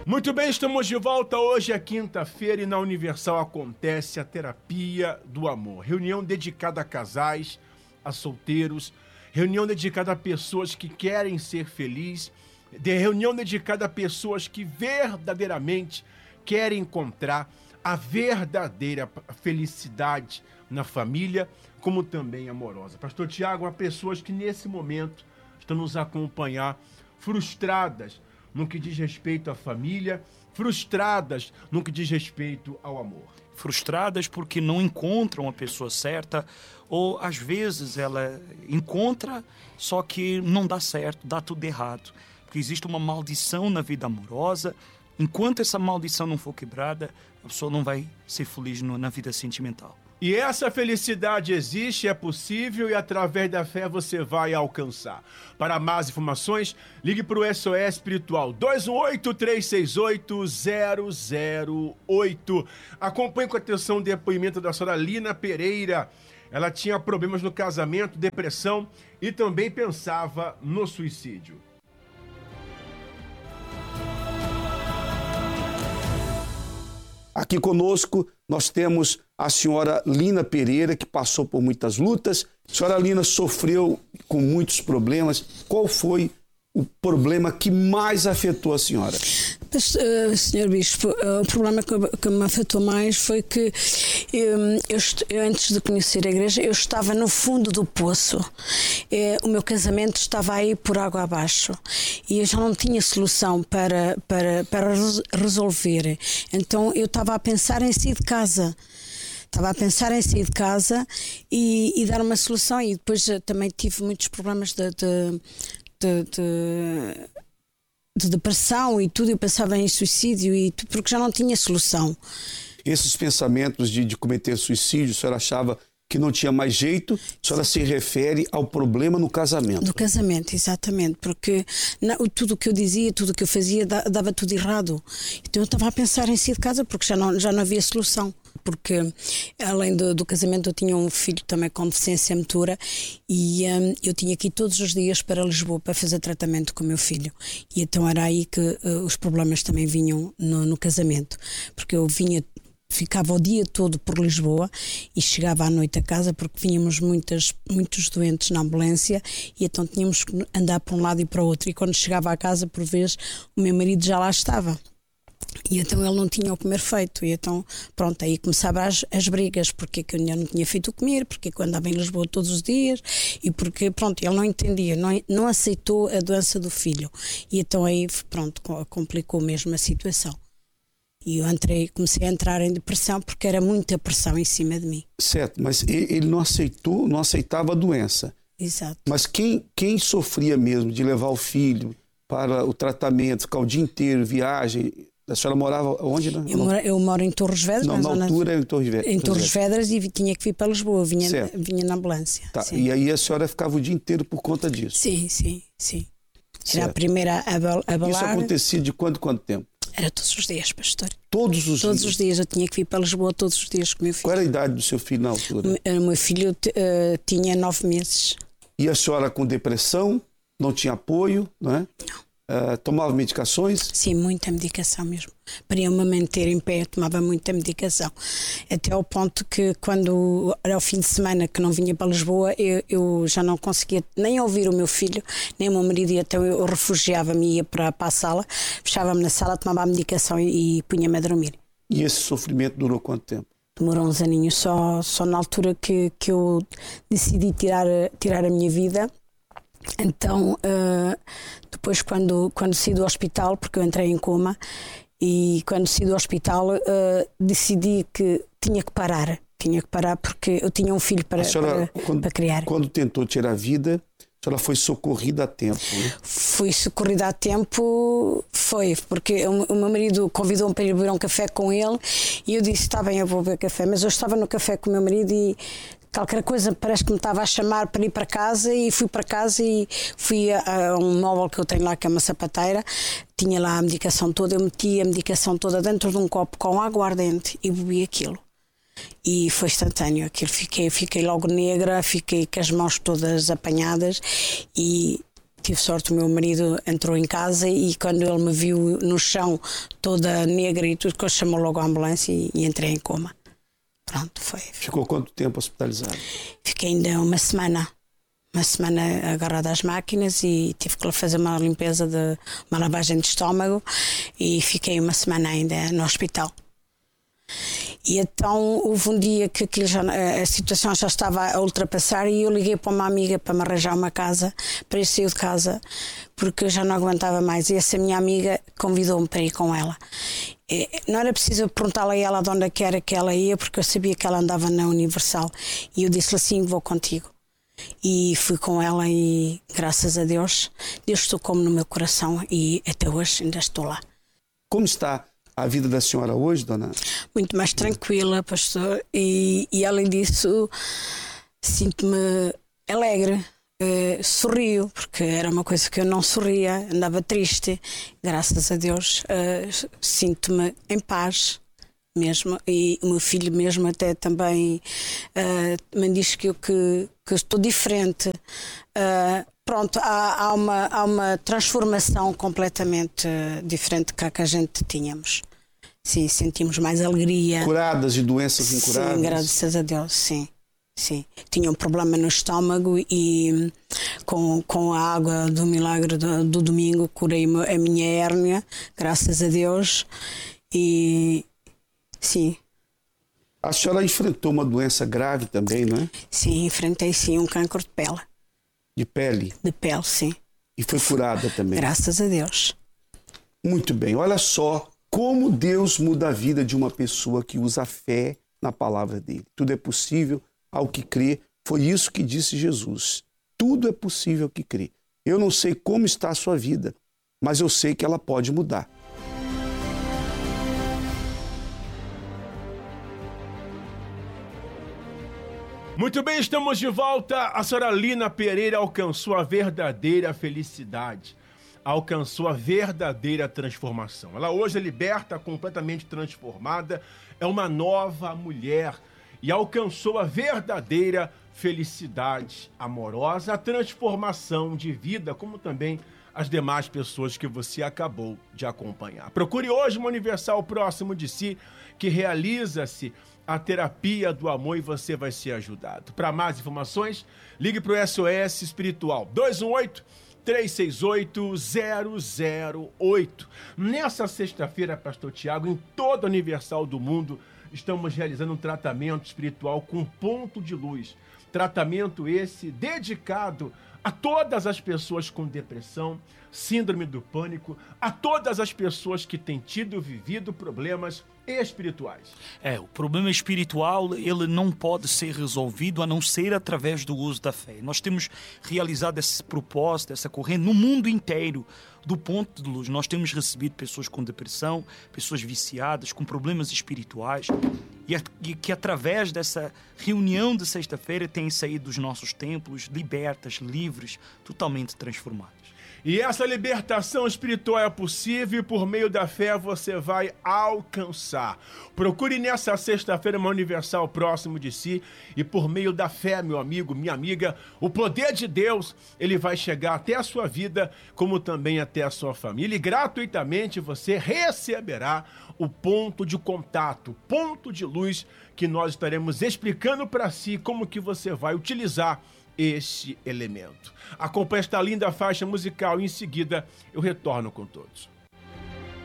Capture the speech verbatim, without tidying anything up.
Muito bem, estamos de volta. Hoje é quinta-feira e na Universal acontece a Terapia do Amor. Reunião dedicada a casais, a solteiros, reunião dedicada a pessoas que querem ser felizes, de reunião dedicada a pessoas que verdadeiramente querem encontrar a verdadeira felicidade na família, como também amorosa. Pastor Tiago, há pessoas que nesse momento estão nos acompanhar frustradas no que diz respeito à família, frustradas no que diz respeito ao amor. Frustradas porque não encontram a pessoa certa, ou às vezes ela encontra, só que não dá certo, dá tudo errado. Porque existe uma maldição na vida amorosa. Enquanto essa maldição não for quebrada, a pessoa não vai ser feliz no, na vida sentimental. E essa felicidade existe, é possível e através da fé você vai alcançar. Para mais informações, ligue para o S O S Espiritual dois um oito, três seis oito, zero zero oito. Acompanhe com atenção o depoimento da senhora Lina Pereira. Ela tinha problemas no casamento, depressão e também pensava no suicídio. Aqui conosco nós temos a senhora Lina Pereira, que passou por muitas lutas. A senhora Lina sofreu com muitos problemas. Qual foi o problema que mais afetou a senhora? Mas, uh, senhor Bispo, uh, o problema que, que me afetou mais foi que um, eu, eu, antes de conhecer a igreja, eu estava no fundo do poço. Uh, o meu casamento estava aí por água abaixo e eu já não tinha solução para, para, para resolver. Então eu estava a pensar em sair de casa. Estava a pensar em sair de casa e, e dar uma solução. E depois uh, também tive muitos problemas de... de, de, de de depressão e tudo, eu pensava em suicídio e tudo, porque já não tinha solução. Esses pensamentos de, de cometer suicídio, a senhora achava que não tinha mais jeito, a senhora se refere ao problema no casamento. Do casamento, exatamente, porque não, tudo o que eu dizia, tudo o que eu fazia dava tudo errado. Então eu estava a pensar em sair de casa porque já não, já não havia solução. Porque além do, do casamento eu tinha um filho também com deficiência motora e um, eu tinha que ir todos os dias para Lisboa para fazer tratamento com o meu filho. E então era aí que uh, os problemas também vinham no, no casamento. Porque eu vinha, ficava o dia todo por Lisboa e chegava à noite a casa porque vínhamos muitas, muitos doentes na ambulância e então tínhamos que andar para um lado e para o outro. E quando chegava à casa, por vezes, o meu marido já lá estava. E então ele não tinha o comer feito. E então, pronto, aí começavam as, as brigas. Porque que eu não tinha feito o comer, porque que eu andava em Lisboa todos os dias. E porque, pronto, ele não entendia, não, não aceitou a doença do filho. E então aí, pronto, complicou mesmo a situação. E eu entrei, comecei a entrar em depressão porque era muita pressão em cima de mim. Certo, mas ele não aceitou, não aceitava a doença. Exato. Mas quem, quem sofria mesmo de levar o filho para o tratamento, ficar o dia inteiro, viagem... A senhora morava onde? Né? Eu, moro, eu moro em Torres Vedras. Não, na altura em Torres Vedras. Em Torres Vedras e tinha que vir para Lisboa, vinha, vinha na ambulância. Tá. E aí a senhora ficava o dia inteiro por conta disso? Sim, sim, sim. Era certo. A primeira a abalar. Isso acontecia de quanto quanto tempo? Era todos os dias, pastor. Todos os todos dias? Todos os dias, eu tinha que vir para Lisboa todos os dias com o meu filho. Qual era a idade do seu filho na altura? O meu filho uh, tinha nove meses. E a senhora com depressão, não tinha apoio, não é? Não. Uh, tomava medicações? Sim, muita medicação mesmo. Para eu me manter em pé, eu tomava muita medicação. Até ao ponto que quando era o fim de semana que não vinha para Lisboa, eu, eu já não conseguia nem ouvir o meu filho, nem o meu marido, e então eu refugiava-me e ia para, para a sala, fechava-me na sala, tomava a medicação e, e punha-me a dormir. E esse sofrimento durou quanto tempo? Demorou uns aninhos, só, só na altura que, que eu decidi tirar, tirar a minha vida. Então, uh, depois quando, quando saí do hospital, porque eu entrei em coma, e quando saí do hospital uh, decidi que tinha que parar, tinha que parar porque eu tinha um filho para, senhora, para, quando, para criar. Quando tentou tirar a vida, a senhora foi socorrida a tempo, né? Fui socorrida a tempo, foi, porque o, o meu marido convidou-me para ir beber um café com ele e eu disse, está bem, eu vou beber café, mas eu estava no café com o meu marido e qualquer coisa parece que me estava a chamar para ir para casa e fui para casa e fui a, a um móvel que eu tenho lá, que é uma sapateira, tinha lá a medicação toda, eu meti a medicação toda dentro de um copo com água ardente e bebi aquilo. E foi instantâneo, aquilo fiquei, fiquei logo negra, fiquei com as mãos todas apanhadas e tive sorte, o meu marido entrou em casa e quando ele me viu no chão toda negra e tudo, que chamou logo a ambulância e, e entrei em coma. Pronto, foi. Ficou quanto tempo hospitalizado? Fiquei ainda uma semana. Uma semana agarrada às máquinas e tive que fazer uma limpeza, de uma lavagem de estômago e fiquei uma semana ainda no hospital. E então houve um dia que aquilo já, a situação já estava a ultrapassar e eu liguei para uma amiga para me arranjar uma casa, para ir sair de casa, porque eu já não aguentava mais. E essa minha amiga convidou-me para ir com ela. E não era preciso perguntar-lhe a ela de onde era que ela ia, porque eu sabia que ela andava na Universal. E eu disse-lhe assim, vou contigo. E fui com ela e, graças a Deus, Deus tocou-me no meu coração e até hoje ainda estou lá. Como está a vida da senhora hoje, dona? Muito mais tranquila, pastor, e, e além disso sinto-me alegre, uh, sorrio, porque era uma coisa que eu não sorria, andava triste. Graças a Deus uh, sinto-me em paz mesmo, e o meu filho mesmo até também uh, me diz que eu que, que estou diferente. Uh, pronto, há, há, uma, há uma transformação completamente uh, diferente que a que a gente tínhamos. Sim, sentimos mais alegria. Curadas de doenças incuráveis? Sim, graças a Deus, sim. Sim. Tinha um problema no estômago e com, com a água do milagre do, do domingo curei a minha hérnia, graças a Deus. E sim. A senhora enfrentou uma doença grave também, não é? Sim, enfrentei sim um cancro de pele. De pele? De pele, sim. E foi curada também? Graças a Deus. Muito bem, olha só como Deus muda a vida de uma pessoa que usa a fé na palavra dele. Tudo é possível ao que crê. Foi isso que disse Jesus. Tudo é possível ao que crê. Eu não sei como está a sua vida, mas eu sei que ela pode mudar. Muito bem, estamos de volta. A senhora Lina Pereira alcançou a verdadeira felicidade. Alcançou a verdadeira transformação. Ela hoje é liberta, completamente transformada, é uma nova mulher e alcançou a verdadeira felicidade amorosa, a transformação de vida, como também as demais pessoas que você acabou de acompanhar. Procure hoje uma Universal próximo de si, que realiza-se a terapia do amor e você vai ser ajudado. Para mais informações, ligue para o S O S Espiritual dois um oito, três seis oito, zero zero oito. Nessa sexta-feira, pastor Tiago, em toda a Universal do mundo, estamos realizando um tratamento espiritual com ponto de luz. Tratamento esse dedicado a todas as pessoas com depressão, síndrome do pânico, a todas as pessoas que têm tido, vivido problemas espirituais. É, o problema espiritual, ele não pode ser resolvido a não ser através do uso da fé. Nós temos realizado esse propósito, essa corrente no mundo inteiro, do ponto de luz. Nós temos recebido pessoas com depressão, pessoas viciadas, com problemas espirituais, e que através dessa reunião de sexta-feira têm saído dos nossos templos libertas, livres, totalmente transformadas. E essa libertação espiritual é possível e por meio da fé você vai alcançar. Procure nessa sexta-feira uma Universal próximo de si e por meio da fé, meu amigo, minha amiga, o poder de Deus, ele vai chegar até a sua vida, como também até a sua família. E gratuitamente você receberá o ponto de contato, ponto de luz, que nós estaremos explicando para si como que você vai utilizar este elemento. Acompanhe esta linda faixa musical e em seguida eu retorno com todos.